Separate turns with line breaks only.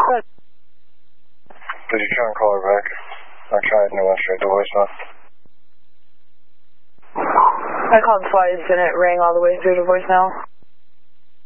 Did you try and call her back? I tried and it went straight to voicemail.
I called twice and it rang all the way through to voicemail.